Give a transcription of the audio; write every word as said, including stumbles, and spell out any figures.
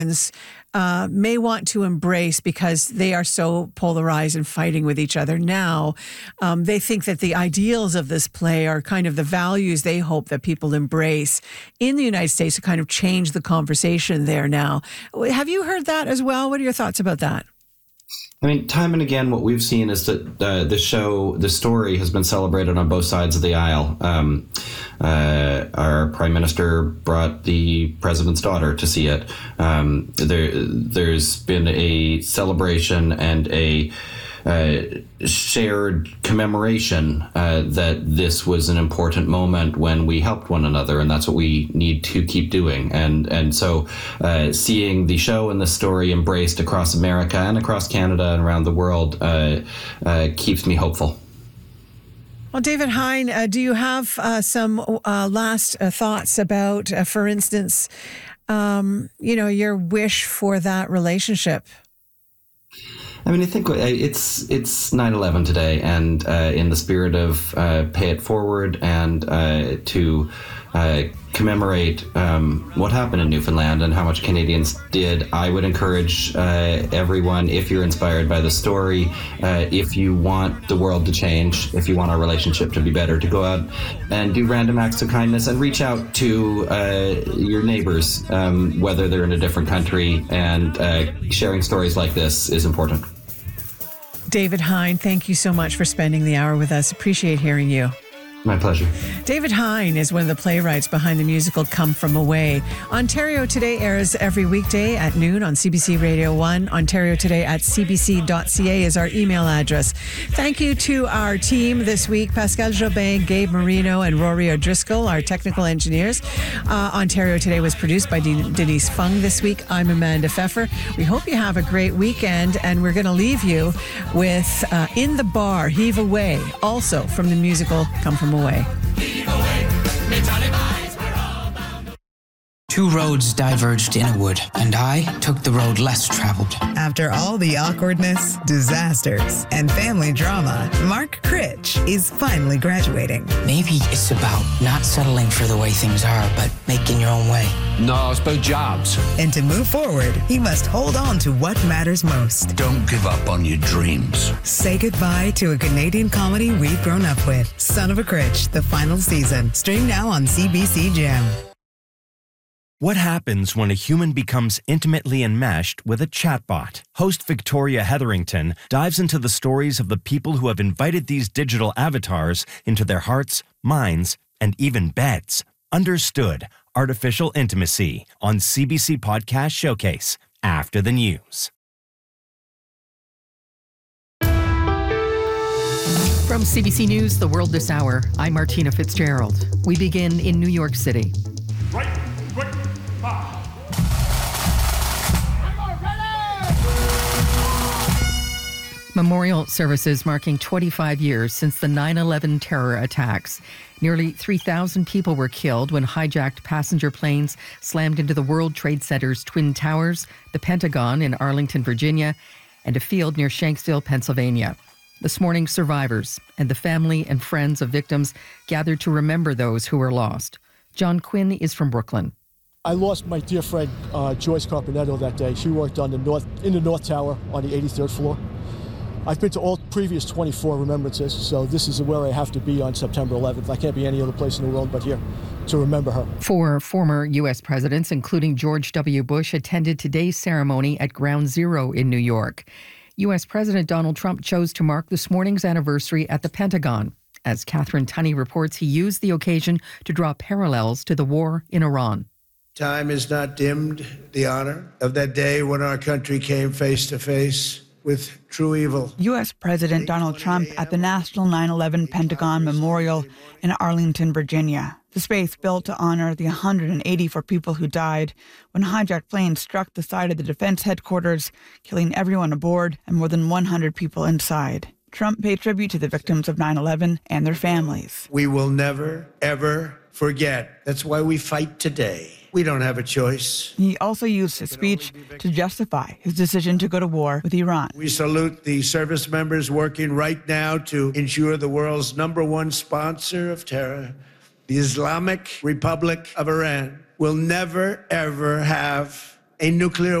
Uh, may want to embrace because they are so polarized and fighting with each other now. Um, they think that the ideals of this play are kind of the values they hope that people embrace in the United States to kind of change the conversation there now. Have you heard that as well? What are your thoughts about that? I mean, time and again, what we've seen is that uh, the show, the story has been celebrated on both sides of the aisle. Um, uh, our prime minister brought the president's daughter to see it. Um, there, there's been a celebration and a uh, shared commemoration uh, that this was an important moment when we helped one another, and that's what we need to keep doing. And and so uh, seeing the show and the story embraced across America and across Canada and around the world uh, uh, keeps me hopeful. Well, David Hein, uh, do you have uh, some uh, last uh, thoughts about, uh, for instance, um, you know, your wish for that relationship? I mean, I think it's it's nine eleven today, and uh, in the spirit of uh, pay it forward and uh, to uh, commemorate um, what happened in Newfoundland and how much Canadians did, I would encourage uh, everyone, if you're inspired by the story, uh, if you want the world to change, if you want our relationship to be better, to go out and do random acts of kindness and reach out to uh, your neighbors, um, whether they're in a different country, and uh, sharing stories like this is important. David Hein, thank you so much for spending the hour with us. Appreciate hearing you. My pleasure. David Hein is one of the playwrights behind the musical Come From Away. Ontario Today airs every weekday at noon on C B C Radio one. Ontario Today at c b c dot c a is our email address. Thank you to our team this week, Pascal Jobin, Gabe Marino, and Rory O'Driscoll, our technical engineers. Uh, Ontario Today was produced by De- Denise Fung this week. I'm Amanda Pfeffer. We hope you have a great weekend, and we're going to leave you with uh, In the Bar, Heave Away, also from the musical Come From Away. Two roads diverged in a wood, and I took the road less traveled. After all the awkwardness, disasters, and family drama, Mark Critch is finally graduating. Maybe it's about not settling for the way things are, but making your own way. No, it's about jobs. And to move forward, he must hold on to what matters most. Don't give up on your dreams. Say goodbye to a Canadian comedy we've grown up with. Son of a Critch, the final season. Stream now on C B C Gem. What happens when a human becomes intimately enmeshed with a chatbot? Host Victoria Hetherington dives into the stories of the people who have invited these digital avatars into their hearts, minds, and even beds. Understood Artificial Intimacy on C B C Podcast Showcase after the news. From C B C News, The World This Hour, I'm Martina Fitzgerald. We begin in New York City. Right, quick, fire. Memorial services marking twenty-five years since the nine eleven terror attacks. Nearly three thousand people were killed when hijacked passenger planes slammed into the World Trade Center's Twin Towers, the Pentagon in Arlington, Virginia, and a field near Shanksville, Pennsylvania. This morning, survivors and the family and friends of victims gathered to remember those who were lost. John Quinn is from Brooklyn. I lost my dear friend uh, Joyce Carpenetto that day. She worked on the north in the North Tower on the eighty-third floor. I've been to all previous twenty-four remembrances, so this is where I have to be on September eleventh. I can't be any other place in the world but here to remember her. Four former U S presidents, including George W. Bush, attended today's ceremony at Ground Zero in New York. U S President Donald Trump chose to mark this morning's anniversary at the Pentagon. As Catherine Tunney reports, he used the occasion to draw parallels to the war in Iran. Time has not dimmed the honor of that day when our country came face to face with true evil. U S President Donald Trump at the National nine eleven Pentagon Memorial in Arlington, Virginia. The space built to honor the one hundred eighty-four people who died when hijacked planes struck the side of the defense headquarters, killing everyone aboard and more than one hundred people inside. Trump paid tribute to the victims of nine eleven and their families. We will never, ever forget. That's why we fight today. We don't have a choice. He also used his speech to justify his decision to go to war with Iran. We salute the service members working right now to ensure the world's number one sponsor of terror, the Islamic Republic of Iran, will never, ever have a nuclear